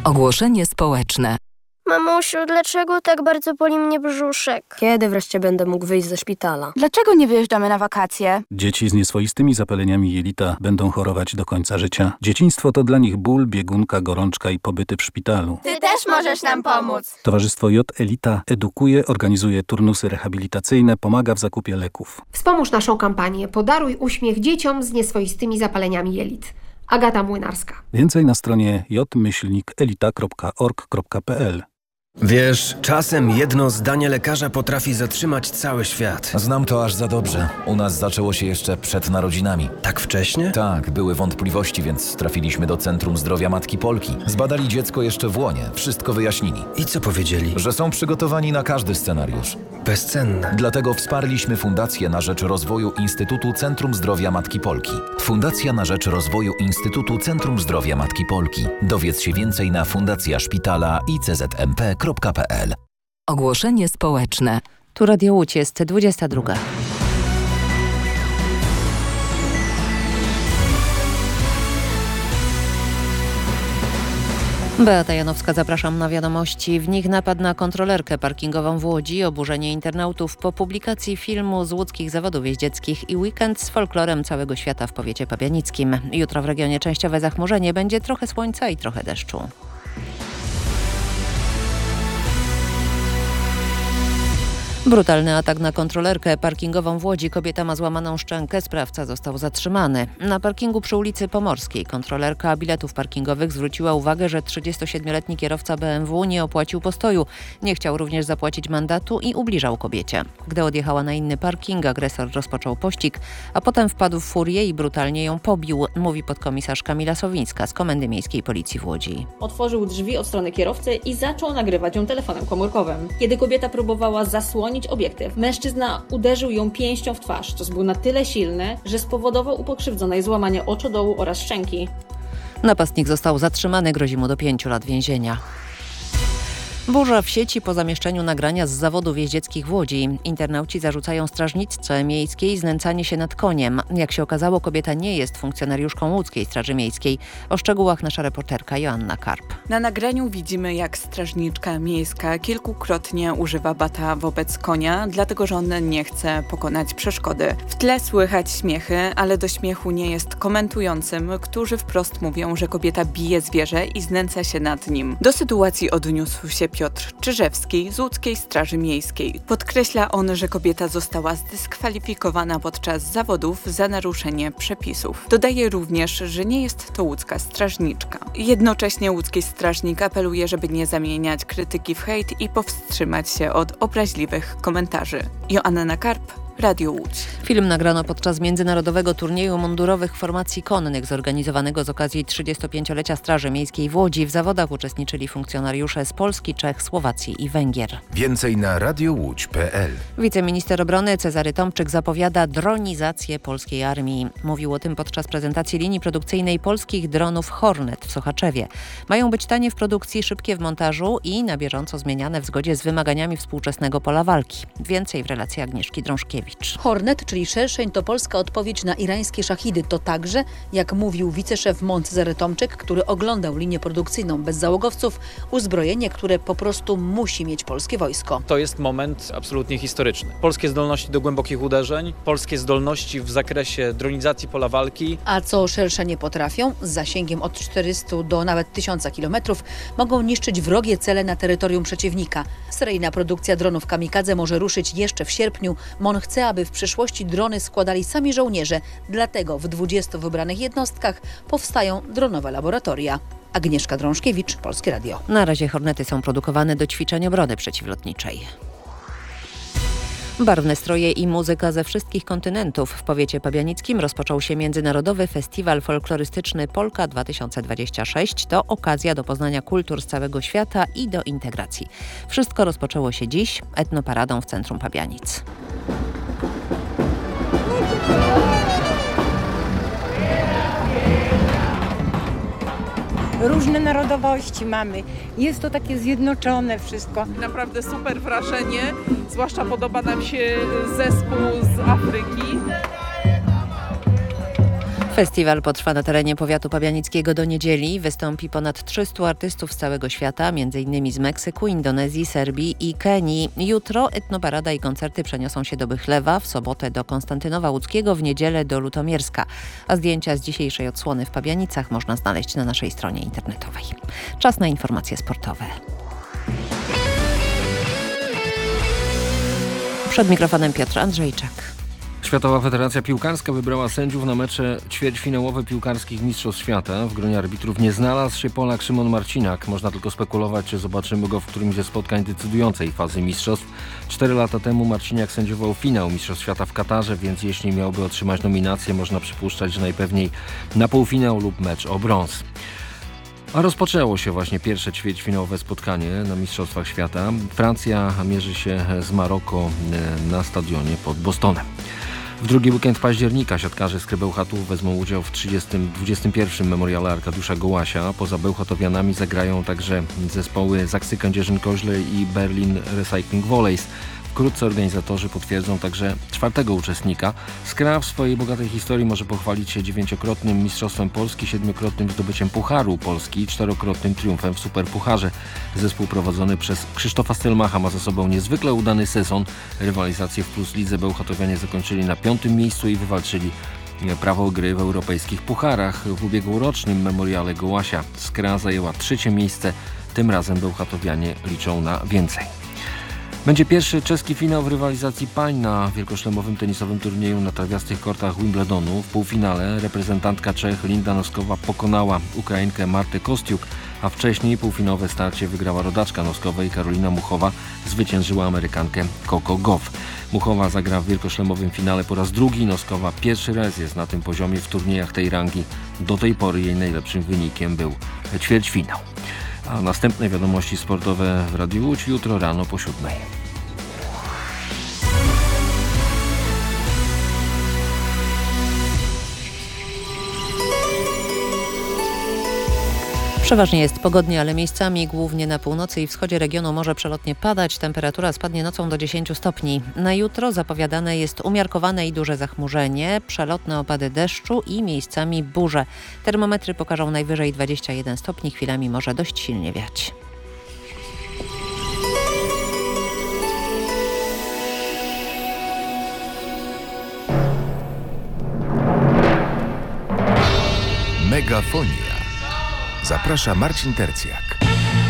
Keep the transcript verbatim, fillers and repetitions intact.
Ogłoszenie społeczne. Mamusiu, dlaczego tak bardzo boli mnie brzuszek? Kiedy wreszcie będę mógł wyjść ze szpitala? Dlaczego nie wyjeżdżamy na wakacje? Dzieci z nieswoistymi zapaleniami jelita będą chorować do końca życia. Dzieciństwo to dla nich ból, biegunka, gorączka i pobyty w szpitalu. Ty też możesz nam pomóc. Towarzystwo J Elita edukuje, organizuje turnusy rehabilitacyjne, pomaga w zakupie leków. Wspomóż naszą kampanię Podaruj uśmiech dzieciom z nieswoistymi zapaleniami jelit. Agata Młynarska. Więcej na stronie j myślnik elita kropka org kropka p l. Wiesz, czasem jedno zdanie lekarza potrafi zatrzymać cały świat. Znam to aż za dobrze. U nas zaczęło się jeszcze przed narodzinami. Tak wcześnie? Tak, były wątpliwości, więc trafiliśmy do Centrum Zdrowia Matki Polki. Zbadali dziecko jeszcze w łonie, wszystko wyjaśnili. I co powiedzieli? Że są przygotowani na każdy scenariusz. Bezcenne. Dlatego wsparliśmy Fundację na rzecz rozwoju Instytutu Centrum Zdrowia Matki Polki. Fundacja na rzecz rozwoju Instytutu Centrum Zdrowia Matki Polki. Dowiedz się więcej na fundacja szpitala i c z m p kropka p l. Ogłoszenie społeczne. Tu Radio Łódź, jest dwudziesta druga. Beata Janowska, zapraszam na wiadomości. W nich napad na kontrolerkę parkingową w Łodzi, oburzenie internautów po publikacji filmu z łódzkich zawodów jeździeckich i weekend z folklorem całego świata w powiecie pabianickim. Jutro w regionie częściowe zachmurzenie, będzie trochę słońca i trochę deszczu. Brutalny atak na kontrolerkę parkingową w Łodzi. Kobieta ma złamaną szczękę, sprawca został zatrzymany. Na parkingu przy ulicy Pomorskiej kontrolerka biletów parkingowych zwróciła uwagę, że trzydziestosiedmioletni kierowca B M W nie opłacił postoju. Nie chciał również zapłacić mandatu i ubliżał kobiecie. Gdy odjechała na inny parking, agresor rozpoczął pościg, a potem wpadł w furię i brutalnie ją pobił, mówi podkomisarz Kamila Sowińska z Komendy Miejskiej Policji w Łodzi. Otworzył drzwi od strony kierowcy i zaczął nagrywać ją telefonem komórkowym. Kiedy kobieta próbowała zasłonić obiektyw, mężczyzna uderzył ją pięścią w twarz. Cios był na tyle silny, że spowodował u pokrzywdzonej złamanie oczodołu oraz szczęki. Napastnik został zatrzymany, grozi mu do pięciu lat więzienia. Burza w sieci po zamieszczeniu nagrania z zawodów jeździeckich w Łodzi. Internauci zarzucają strażniczce miejskiej znęcanie się nad koniem. Jak się okazało, kobieta nie jest funkcjonariuszką łódzkiej Straży Miejskiej. O szczegółach nasza reporterka Joanna Karp. Na nagraniu widzimy, jak strażniczka miejska kilkukrotnie używa bata wobec konia, dlatego że on nie chce pokonać przeszkody. W tle słychać śmiechy, ale do śmiechu nie jest komentującym, którzy wprost mówią, że kobieta bije zwierzę i znęca się nad nim. Do sytuacji odniósł się Piotr Czyżewski z łódzkiej Straży Miejskiej. Podkreśla on, że kobieta została zdyskwalifikowana podczas zawodów za naruszenie przepisów. Dodaje również, że nie jest to łódzka strażniczka. Jednocześnie łódzki strażnik apeluje, żeby nie zamieniać krytyki w hejt i powstrzymać się od obraźliwych komentarzy. Joanna Karp, Radio Łódź. Film nagrano podczas międzynarodowego turnieju mundurowych formacji konnych zorganizowanego z okazji trzydziestopięciolecia Straży Miejskiej w Łodzi. W zawodach uczestniczyli funkcjonariusze z Polski, Czech, Słowacji i Węgier. Więcej na radiowódź kropka p l. Wiceminister obrony Cezary Tomczyk zapowiada dronizację polskiej armii. Mówił o tym podczas prezentacji linii produkcyjnej polskich dronów Hornet w Sochaczewie. Mają być tanie w produkcji, szybkie w montażu i na bieżąco zmieniane w zgodzie z wymaganiami współczesnego pola walki. Więcej w relacji Agnieszki Drążkiewicz. Hornet, czyli szerszeń, to polska odpowiedź na irańskie szahidy. To także, jak mówił wiceszef M O N Cezary Tomczyk, który oglądał linię produkcyjną bez załogowców, uzbrojenie, które po prostu musi mieć polskie wojsko. To jest moment absolutnie historyczny. Polskie zdolności do głębokich uderzeń, polskie zdolności w zakresie dronizacji pola walki. A co szerszenie potrafią? Z zasięgiem od czterystu do nawet tysiąca kilometrów mogą niszczyć wrogie cele na terytorium przeciwnika. Seryjna produkcja dronów kamikadze może ruszyć jeszcze w sierpniu. M O N chce, aby w przyszłości drony składali sami żołnierze. Dlatego w dwudziestu wybranych jednostkach powstają dronowe laboratoria. Agnieszka Drążkiewicz, Polskie Radio. Na razie Hornety są produkowane do ćwiczeń obrony przeciwlotniczej. Barwne stroje i muzyka ze wszystkich kontynentów. W powiecie pabianickim rozpoczął się Międzynarodowy Festiwal Folklorystyczny Polka dwa tysiące dwadzieścia sześć. To okazja do poznania kultur z całego świata i do integracji. Wszystko rozpoczęło się dziś etnoparadą w centrum Pabianic. Różne narodowości mamy. Jest to takie zjednoczone wszystko. Naprawdę super wrażenie, zwłaszcza podoba nam się zespół z Afryki. Festiwal potrwa na terenie powiatu pabianickiego do niedzieli. Wystąpi ponad trzystu artystów z całego świata, m.in. z Meksyku, Indonezji, Serbii i Kenii. Jutro etnoparada i koncerty przeniosą się do Bychlewa, w sobotę do Konstantynowa Łódzkiego, w niedzielę do Lutomierska. A zdjęcia z dzisiejszej odsłony w Pabianicach można znaleźć na naszej stronie internetowej. Czas na informacje sportowe. Przed mikrofonem Piotr Andrzejczak. Światowa Federacja Piłkarska wybrała sędziów na mecze ćwierćfinałowe piłkarskich Mistrzostw Świata. W gronie arbitrów nie znalazł się Polak Szymon Marciniak. Można tylko spekulować, czy zobaczymy go w którymś ze spotkań decydującej fazy mistrzostw. Cztery lata temu Marciniak sędziował finał Mistrzostw Świata w Katarze, więc jeśli miałby otrzymać nominację, można przypuszczać, że najpewniej na półfinał lub mecz o brąz. A rozpoczęło się właśnie pierwsze ćwierćfinałowe spotkanie na Mistrzostwach Świata. Francja mierzy się z Maroko na stadionie pod Bostonem. W drugi weekend października siatkarze z Krybełchatów wezmą udział w trzydziestym dwudziestym pierwszym memoriale Arkadiusza Gołasia. Poza bełchatowianami zagrają także zespoły Zaksy Kędzierzyn-Koźle i Berlin Recycling Volleys. Wkrótce organizatorzy potwierdzą także czwartego uczestnika. Skra w swojej bogatej historii może pochwalić się dziewięciokrotnym mistrzostwem Polski, siedmiokrotnym zdobyciem Pucharu Polski i czterokrotnym triumfem w Superpucharze. Zespół prowadzony przez Krzysztofa Stelmacha ma za sobą niezwykle udany sezon. Rywalizację w Plus Lidze bełchatowianie zakończyli na piątym miejscu i wywalczyli prawo gry w europejskich pucharach. W ubiegłorocznym memoriale Gołasia Skra zajęła trzecie miejsce. Tym razem bełchatowianie liczą na więcej. Będzie pierwszy czeski finał w rywalizacji pań na wielkoszlemowym tenisowym turnieju na trawiastych kortach Wimbledonu. W półfinale reprezentantka Czech Linda Noskowa pokonała Ukrainkę Martę Kostiuk, a wcześniej półfinałowe starcie wygrała rodaczka Noskowej Karolina Muchowa, zwyciężyła Amerykankę Coco Gauff. Muchowa zagra w wielkoszlemowym finale po raz drugi, Noskowa pierwszy raz jest na tym poziomie w turniejach tej rangi. Do tej pory jej najlepszym wynikiem był ćwierćfinał. A następne wiadomości sportowe w Radiu Łódź jutro rano po siódmej. Przeważnie jest pogodnie, ale miejscami, głównie na północy i wschodzie regionu, może przelotnie padać. Temperatura spadnie nocą do dziesięciu stopni. Na jutro zapowiadane jest umiarkowane i duże zachmurzenie, przelotne opady deszczu i miejscami burze. Termometry pokażą najwyżej dwadzieścia jeden stopni, chwilami może dość silnie wiać. Megafonia. Zaprasza Marcin Tercjak.